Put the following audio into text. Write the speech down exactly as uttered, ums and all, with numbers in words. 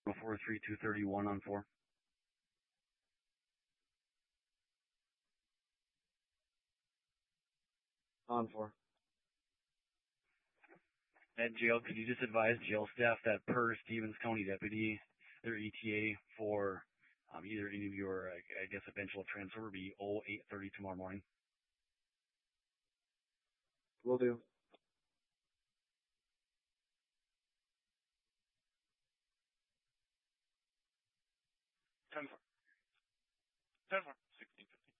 four three two thirty one on four. On four. At jail, could you just advise jail staff that per Stevens County deputy, their E T A for um, either any of your, I, I guess, eventual transfer will be oh eight thirty tomorrow morning? Will do. ten four. ten four.